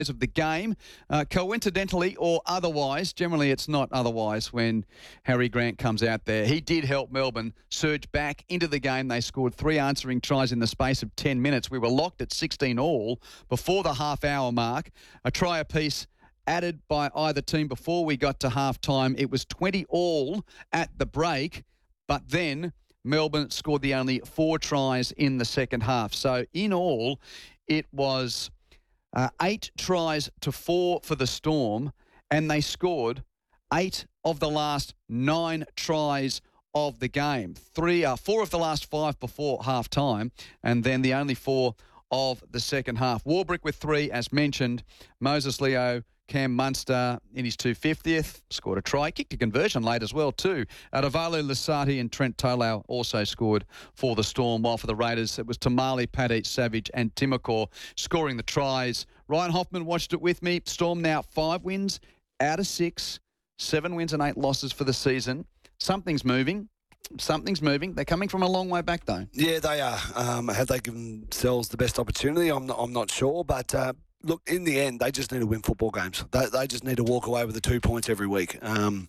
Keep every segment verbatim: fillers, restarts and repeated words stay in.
of the game. Uh, coincidentally or otherwise, generally it's not otherwise when Harry Grant comes out there. He did help Melbourne surge back into the game. They scored three answering tries in the space of ten minutes. We were locked at sixteen all before the half-hour mark. A try apiece added by either team before we got to half-time. It was twenty all at the break, but then Melbourne scored the only four tries in the second half. So in all, it was Uh, eight tries to four for the Storm, and they scored eight of the last nine tries of the game. Three, uh, four of the last five before half-time, and then the only four of the second half. Warbrick with three, as mentioned. Moses Leo, Cam Munster in his two hundred fiftieth, scored a try. Kicked a conversion late as well, too. Adavalu Lasati and Trent Tolau also scored for the Storm, while for the Raiders it was Tamale, Paddy Savage and Timokor scoring the tries. Ryan Hoffman watched it with me. Storm now five wins out of six, seven wins and eight losses for the season. Something's moving. Something's moving. They're coming from a long way back, though. Yeah, they are. Um, have they given themselves the best opportunity? I'm not, I'm not sure, but... Uh, Look, in the end, they just need to win football games. They, they just need to walk away with the two points every week. Um,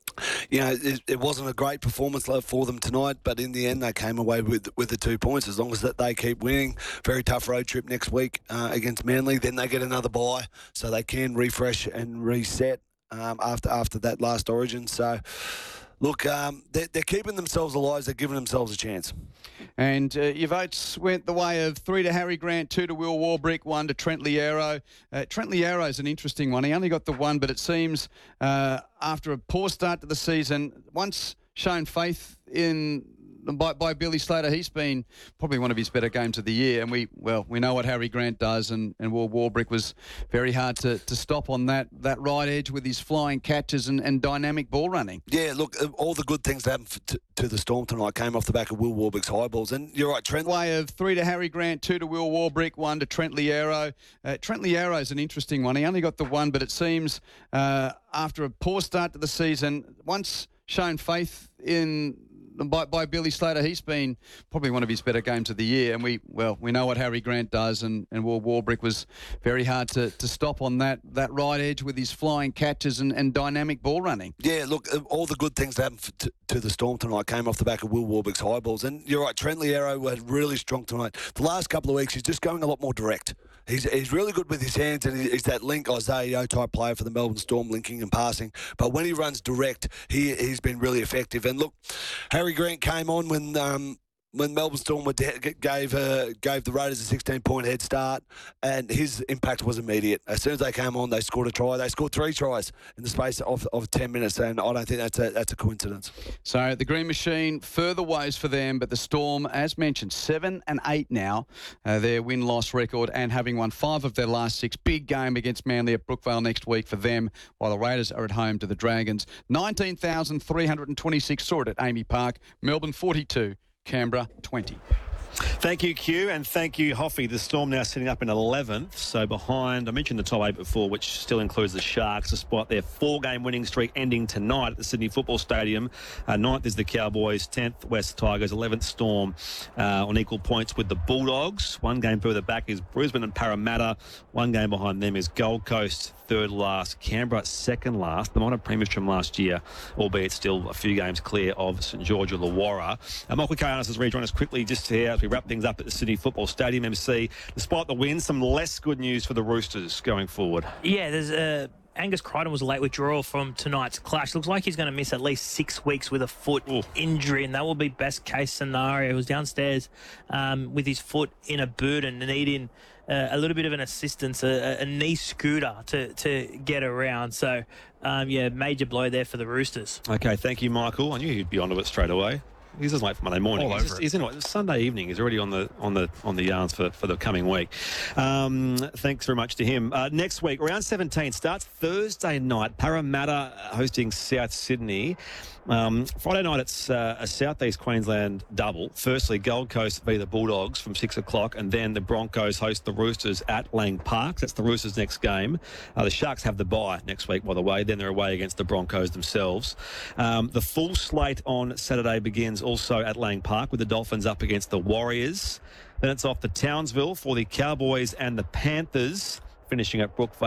you know, it, it wasn't a great performance for them tonight, but in the end, they came away with with the two points. As long as that they keep winning, very tough road trip next week uh, against Manly. Then they get another bye, so they can refresh and reset um, after after that last Origin. So, look, um, they're, they're keeping themselves alive. They're giving themselves a chance. And uh, your votes went the way of three to Harry Grant, two to Will Warbrick, one to Trent Liero. Uh, Trent Liero is an interesting one. He only got the one, but it seems uh, after a poor start to the season, once shown faith in by, by Billy Slater, he's been probably one of his better games of the year. And we, well, we know what Harry Grant does, and, and Will Warbrick was very hard to, to stop on that, that right edge with his flying catches and, and dynamic ball running. Yeah, look, all the good things that happened for, to, to the Storm tonight came off the back of Will Warbrick's high balls. And you're right, Trent. Way of three to Harry Grant, two to Will Warbrick, one to Trent Liero. Uh, Trent Liero is an interesting one. He only got the one, but it seems uh, after a poor start to the season, once shown faith in by, by Billy Slater, he's been probably one of his better games of the year. And we, well, we know what Harry Grant does, and, and Will Warbrick was very hard to, to stop on that, that right edge with his flying catches and, and dynamic ball running. Yeah, look, all the good things that happened for, to, to the Storm tonight came off the back of Will Warbrick's high balls. And you're right, Trent Liero had really strong tonight. The last couple of weeks, he's just going a lot more direct. He's he's really good with his hands, and he's that link Isaiah Yeo type player for the Melbourne Storm, linking and passing. But when he runs direct, he he's been really effective. And look, Harry Grant came on when um, when Melbourne Storm were de- gave uh, gave the Raiders a sixteen point head start, and his impact was immediate. As soon as they came on, they scored a try. They scored three tries in the space of, of ten minutes, and I don't think that's a that's a coincidence. So the Green Machine, further woes for them, but the Storm, as mentioned, seven and eight now, uh, their win-loss record, and having won five of their last six. Big game against Manly at Brookvale next week for them, while the Raiders are at home to the Dragons. nineteen thousand three hundred twenty-six saw it at Amy Park. Melbourne forty-two. Canberra twenty. Thank you, Q, and thank you, Hoffy. The Storm now sitting up in eleventh, so behind, I mentioned the top eight before, which still includes the Sharks, despite their four-game winning streak ending tonight at the Sydney Football Stadium. Uh, ninth is the Cowboys, tenth West Tigers, eleventh Storm uh, on equal points with the Bulldogs. One game further back is Brisbane and Parramatta. One game behind them is Gold Coast, third last. Canberra, second last. The minor premiers from last year, albeit still a few games clear of St George or Illawarra. Uh, Michael Kayanis has rejoined us quickly just here as we wrap things up at the Sydney Football Stadium. M C, despite the win, some less good news for the Roosters going forward. Yeah, there's a... Angus Crichton was a late withdrawal from tonight's clash. Looks like he's going to miss at least six weeks with a foot Ooh. injury, and that will be best case scenario. He was downstairs um, with his foot in a boot and needing uh, a little bit of an assistance, a, a knee scooter to, to get around. So, um, yeah, major blow there for the Roosters. Okay, thank you, Michael. I knew you'd be onto it straight away. He's just late for Monday morning. All he's, over just, it. he's in what, Sunday evening. He's already on the on the on the yarns for, for the coming week. Um, thanks very much to him. Uh, next week, round seventeen starts Thursday night. Parramatta hosting South Sydney. Um, Friday night, it's uh, a South East Queensland double. Firstly, Gold Coast v the Bulldogs from six o'clock, and then the Broncos host the Roosters at Lang Park. That's the Roosters' next game. Uh, the Sharks have the bye next week, by the way. Then they're away against the Broncos themselves. Um, the full slate on Saturday begins also at Lang Park with the Dolphins up against the Warriors. Then it's off to Townsville for the Cowboys and the Panthers. finishing at Brookvale.